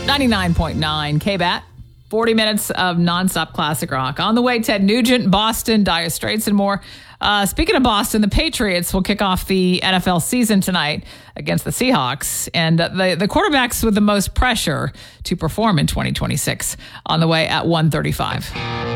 99.9 KBAT. 40 minutes of nonstop classic rock. On the way, Ted Nugent, Boston, Dire Straits, and more. Speaking of Boston, the Patriots will kick off the NFL season tonight against the Seahawks. And the quarterbacks with the most pressure to perform in 2026 on the way at 1:35.